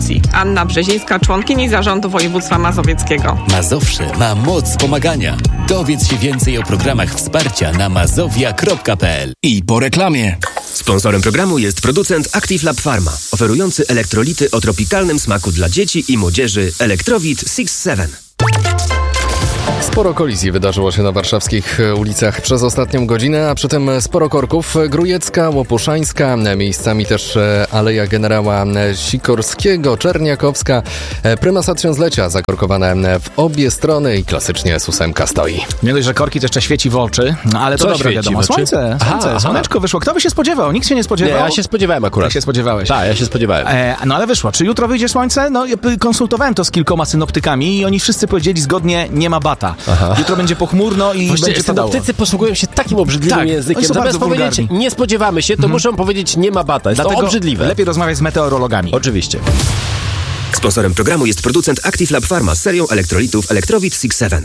Policji. Anna Brzezińska, członkini Zarządu Województwa Mazowieckiego. Mazowsze ma moc pomagania. Dowiedz się więcej o programach wsparcia na mazowia.pl. I po reklamie. Sponsorem programu jest producent Active Lab Pharma, oferujący elektrolity o tropikalnym smaku dla dzieci i młodzieży Electrowit 6-7. Sporo kolizji wydarzyło się na warszawskich ulicach przez ostatnią godzinę, a przy tym sporo korków. Grujecka, Łopuszańska, miejscami też Aleja Generała Sikorskiego, Czerniakowska. Prymasa Książlecia zakorkowane w obie strony i klasycznie S8 stoi. Nie dość, że korki to jeszcze świeci w oczy, ale to Co dobre świeci wiadomo. Słońce, słoneczko wyszło. Kto by się spodziewał? Nikt się nie spodziewał. Nie, ja się spodziewałem akurat. Ty się spodziewałeś. Tak, ja się spodziewałem. No ale wyszło. Czy jutro wyjdzie słońce? No konsultowałem to z kilkoma synoptykami i oni wszyscy powiedzieli zgodnie, nie ma bata. Jutro będzie pochmurno i Właśnie będzie padało. synoptycy posługują się takim obrzydliwym językiem. Zamiast powiedzieć, nie spodziewamy się, to muszą powiedzieć, nie ma bata. Jest Dlatego to obrzydliwe. lepiej rozmawiać z meteorologami. Oczywiście. Sponsorem programu jest producent Active Lab Pharma z serią elektrolitów Electrowit 6-7.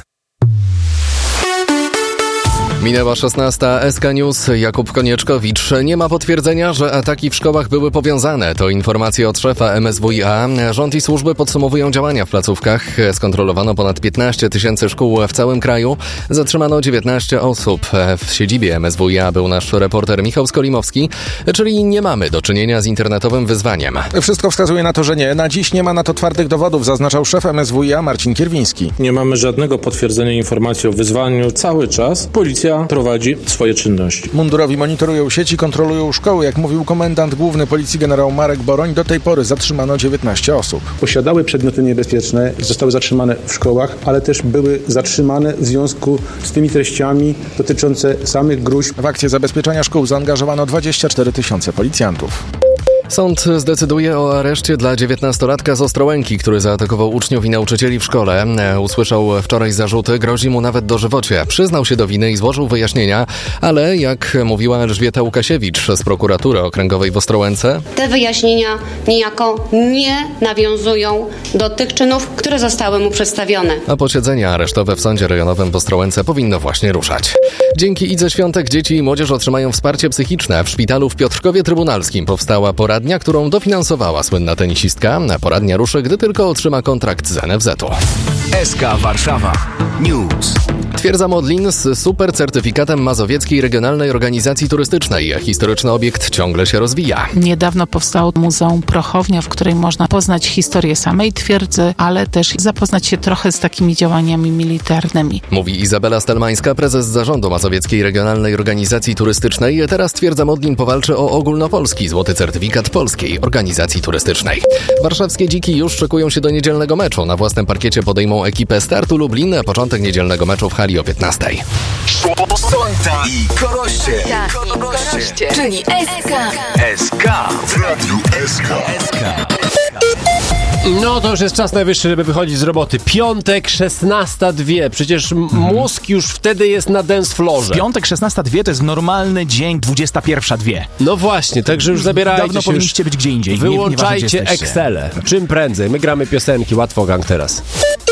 Minęła 16. SK News. Jakub Konieczkowicz. Nie ma potwierdzenia, że ataki w szkołach były powiązane. To informacja od szefa MSWiA. Rząd i służby podsumowują działania w placówkach. Skontrolowano ponad 15 000 szkół w całym kraju. Zatrzymano 19 osób. W siedzibie MSWiA był nasz reporter Michał Skolimowski. Czyli nie mamy do czynienia z internetowym wyzwaniem. Wszystko wskazuje na to, że nie. Na dziś nie ma na to twardych dowodów, zaznaczał szef MSWiA Marcin Kierwiński. Nie mamy żadnego potwierdzenia informacji o wyzwaniu. Cały czas policja prowadzi swoje czynności. Mundurowi monitorują sieci, kontrolują szkoły. Jak mówił komendant główny policji generał Marek Boroń, do tej pory zatrzymano 19 osób. Posiadały przedmioty niebezpieczne, zostały zatrzymane w szkołach, ale też były zatrzymane w związku z tymi treściami dotyczące samych gruźb. W akcję zabezpieczenia szkół zaangażowano 24 000 policjantów. Sąd zdecyduje o areszcie dla 19-latka z Ostrołęki, który zaatakował uczniów i nauczycieli w szkole. Usłyszał wczoraj zarzuty, grozi mu nawet dożywocie. Przyznał się do winy i złożył wyjaśnienia, ale jak mówiła Elżbieta Łukasiewicz z prokuratury okręgowej w Ostrołęce, te wyjaśnienia niejako nie nawiązują do tych czynów, które zostały mu przedstawione. A posiedzenie aresztowe w sądzie rejonowym w Ostrołęce powinno właśnie ruszać. Dzięki Idze Świątek dzieci i młodzież otrzymają wsparcie psychiczne. W szpitalu w Piotrkowie Trybunalskim powstała poradnia, którą dofinansowała słynna tenisistka. Poradnia ruszy, gdy tylko otrzyma kontrakt z NFZ-u. SK Warszawa News. Twierdza Modlin z super certyfikatem Mazowieckiej Regionalnej Organizacji Turystycznej. Historyczny obiekt ciągle się rozwija. Niedawno powstało Muzeum Prochownia, w której można poznać historię samej twierdzy, ale też zapoznać się trochę z takimi działaniami militarnymi. Mówi Izabela Stelmańska, prezes zarządu Mazowieckiej Regionalnej Organizacji Turystycznej. Teraz Twierdza Modlin powalczy o ogólnopolski złoty certyfikat Polskiej Organizacji Turystycznej. Warszawskie Dziki już szykują się do niedzielnego meczu. Na własnym parkiecie podejmą ekipę Startu Lublin. Początek niedzielnego meczu w hali o 15. Sonta i Koroście. Czyli SK. SK w Radiu SK. No to już jest czas najwyższy, żeby wychodzić z roboty. Piątek, 16:02. Przecież mózg już wtedy jest na dance floorze. Piątek, 16:02 to jest normalny dzień, 21:02. No właśnie, także już zabierajcie Dawno się. powinniście być gdzie indziej. Wyłączajcie Excele. Czym prędzej. My gramy piosenki. Łatwo gang teraz.